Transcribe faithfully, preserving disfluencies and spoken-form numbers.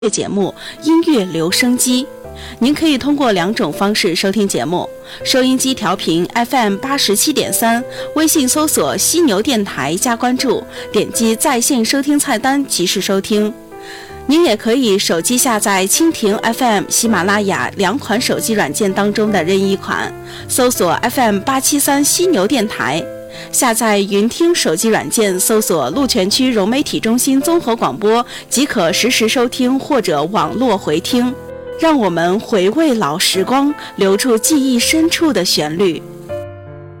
节目音乐留声机，您可以通过两种方式收听节目：收音机调频 F M 八十七点三，微信搜索犀牛电台加关注，点击在线收听菜单及时收听。您也可以手机下载蜻蜓 F M、喜马拉雅两款手机软件当中的任意款，搜索 F M 八七三犀牛电台。下载云听手机软件，搜索鹿泉区融媒体中心综合广播，即可实时收听或者网络回听。让我们回味老时光，留住记忆深处的旋律。